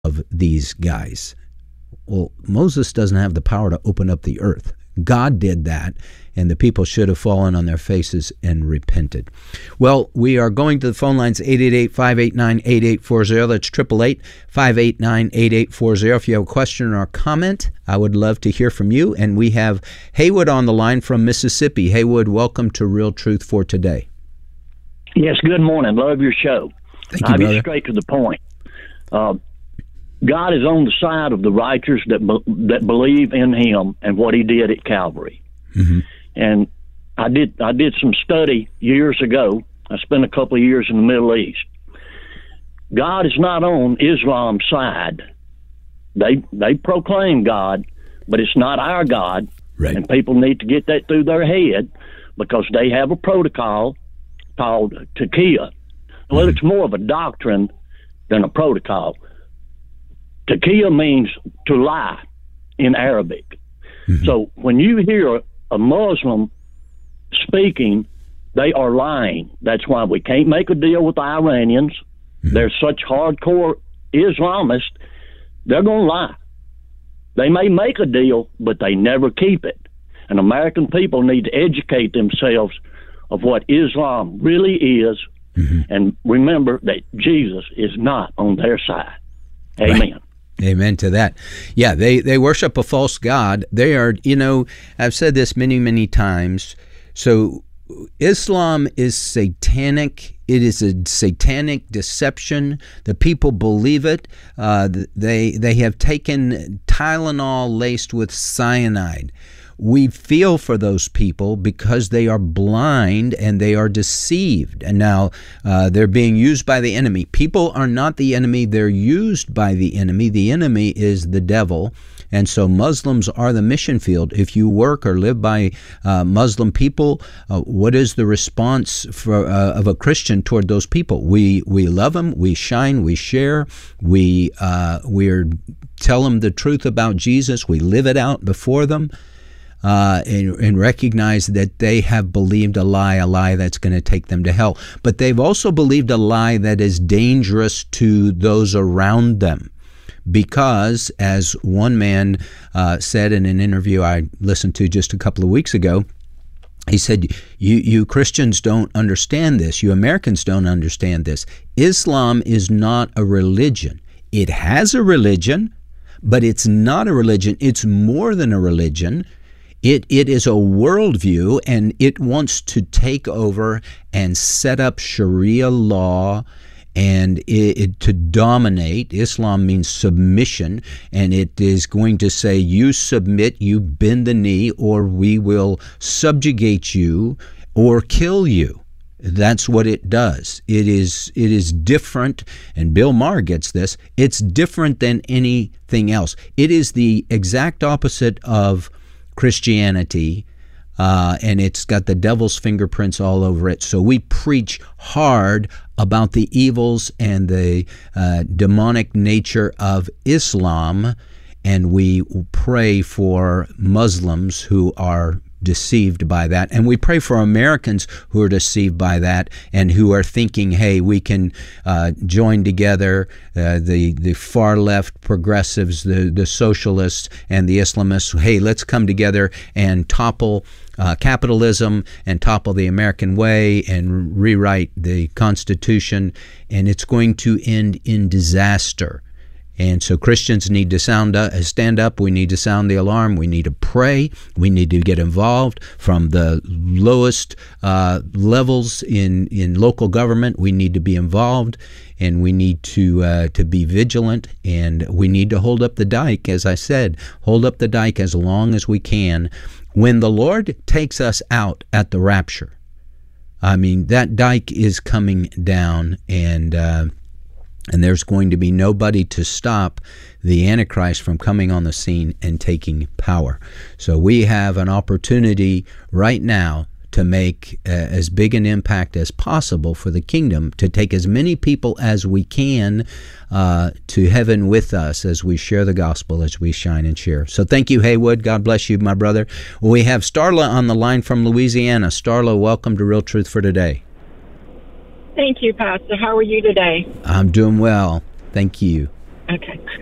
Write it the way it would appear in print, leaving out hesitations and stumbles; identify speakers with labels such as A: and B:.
A: of these guys. Well, Moses doesn't have the power to open up the earth. God did that, and the people should have fallen on their faces and repented. Well, we are going to the phone lines, 888-589-8840. That's 888-589-8840. If you have a question or a comment, I would love to hear from you. And we have Haywood on the line from Mississippi. Haywood, welcome to Real Truth for Today.
B: Yes, good morning. Love your show.
A: Thank you,
B: I'll
A: brother.
B: get straight to the point. God is on the side of the righteous that believe in Him and what He did at Calvary.
A: Mm-hmm.
B: And I did some study years ago. I spent a couple of years in the Middle East. God is not on Islam's side. They proclaim God, but it's not our God.
A: Right.
B: And people need to get that through their head, because they have a protocol called taqiyya. Well, it's more of a doctrine than a protocol. Taqiyya means to lie in Arabic.
A: Mm-hmm.
B: So when you hear a Muslim speaking, they are lying. That's why we can't make a deal with the Iranians.
A: Mm-hmm.
B: They're such hardcore Islamists. They're going to lie. They may make a deal, but they never keep it. And American people need to educate themselves of what Islam really is,
A: mm-hmm.
B: and remember that Jesus is not on their side. Amen.
A: Right. Amen to that. Yeah, they worship a false god. They are, I've said this many, many times. So Islam is satanic. It is a satanic deception. The people believe it. They have taken Tylenol laced with cyanide. We feel for those people because they are blind and they are deceived. And now they're being used by the enemy. People are not the enemy. They're used by the enemy. The enemy is the devil. And so Muslims are the mission field. If you work or live by Muslim people, what is the response of a Christian toward those people? We love them. We shine. We share. We tell them the truth about Jesus. We live it out before them. And recognize that they have believed a lie that's going to take them to hell. But they've also believed a lie that is dangerous to those around them. Because, as one man said in an interview I listened to just a couple of weeks ago, he said, you Christians don't understand this. You Americans don't understand this. Islam is not a religion. It has a religion, but it's not a religion. It's more than a religion. It is a worldview, and it wants to take over and set up Sharia law and to dominate. Islam means submission, and it is going to say, you submit, you bend the knee, or we will subjugate you or kill you. That's what it does. It is different, and Bill Maher gets this. It's different than anything else. It is the exact opposite of Christianity, and it's got the devil's fingerprints all over it. So we preach hard about the evils and the demonic nature of Islam, and we pray for Muslims who are deceived by that, and we pray for Americans who are deceived by that and who are thinking, hey, we can join together, the far left progressives, the socialists and the Islamists. Hey, let's come together and topple capitalism and topple the American way and rewrite the Constitution, and it's going to end in disaster. And so Christians need to stand up. We need to sound the alarm. We need to pray. We need to get involved from the lowest levels in local government. We need to be involved, and we need to be vigilant, and we need to hold up the dike, as I said, hold up the dike as long as we can. When the Lord takes us out at the rapture, I mean, that dike is coming down, and there's going to be nobody to stop the Antichrist from coming on the scene and taking power. So we have an opportunity right now to make as big an impact as possible for the kingdom, to take as many people as we can to heaven with us as we share the gospel, as we shine and share. So thank you, Haywood. God bless you, my brother. We have Starla on the line from Louisiana. Starla, welcome to Real Truth for Today.
C: Thank you, Pastor. How are you today?
A: I'm doing well. Thank you.
C: Okay.